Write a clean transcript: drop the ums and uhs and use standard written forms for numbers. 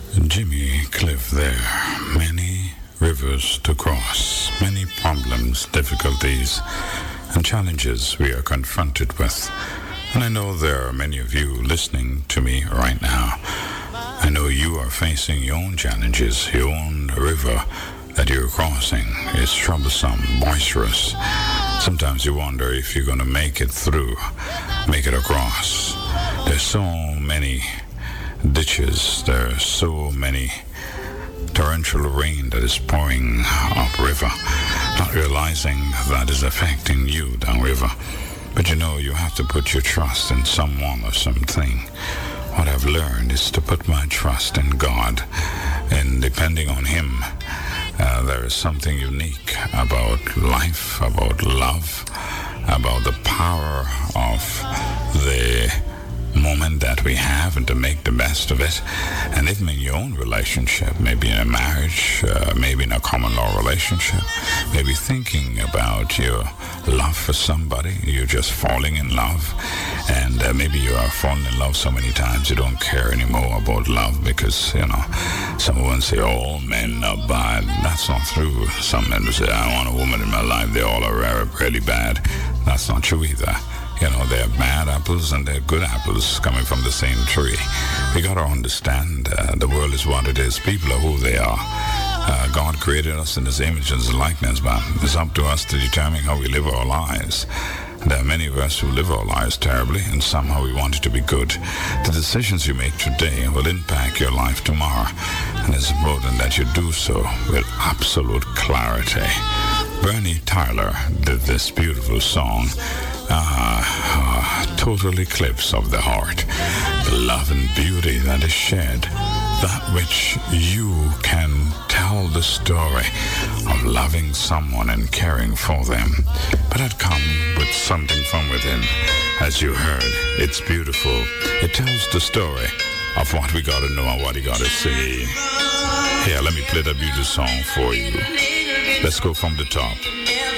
Jimmy Cliff there. Many rivers to cross, many problems, difficulties, and challenges we are confronted with. And I know there are many of you listening to me right now. I know you are facing your own challenges, your own river that you're crossing is troublesome, boisterous. Sometimes you wonder if you're going to make it through, make it across. There's so many ditches, there's so many torrential rain that is pouring upriver, not realizing that is affecting you downriver. But you know, you have to put your trust in someone or something. What I've learned is to put my trust in God, and depending on Him, there is something unique about life, about love, about the power of the moment that we have and to make the best of it. And even in your own relationship, maybe in a marriage, maybe in a common law relationship, maybe thinking about your love for somebody, you're just falling in love, and maybe you are falling in love so many times you don't care anymore about love because, you know, someone say, all men are bad. That's not true. Some men will say, I want a woman in my life, they all are really bad. That's not true either. You know, there are bad apples and there are good apples coming from the same tree. We got to understand the world is what it is. People are who they are. God created us in His image and His likeness, but it's up to us to determine how we live our lives. There are many of us who live our lives terribly, and somehow we want it to be good. The decisions you make today will impact your life tomorrow, and it's important that you do so with absolute clarity. Bernie Tyler did this beautiful song, Total Eclipse of the Heart. The love and beauty that is shed, that which you can tell the story of loving someone and caring for them. But it comes with something from within. As you heard, it's beautiful. It tells the story of what we got to know and what you got to see. Here, let me play that beautiful song for you. Let's go from the top.